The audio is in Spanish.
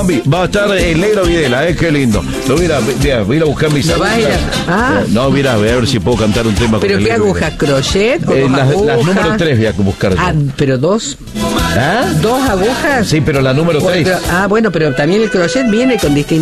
Mami, va a estar el negro Videla, qué lindo. Lo voy a ir a buscar mis ¿No va a ir a- No, mira, voy a ver si puedo cantar un tema ¿Pero con el qué negro agujas? Videla. ¿Crochet o dos Las agujas? número 3 voy a buscar yo. Ah, pero dos. ¿Ah? ¿Dos agujas? Sí, pero la número 3. Bueno, pero también el crochet viene con distintas